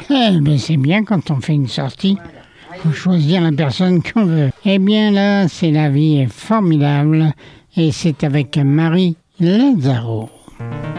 Eh bien, c'est bien quand on fait une sortie. Faut choisir la personne qu'on veut. Eh bien là, c'est La vie est formidable et c'est avec Marie Lazzaro.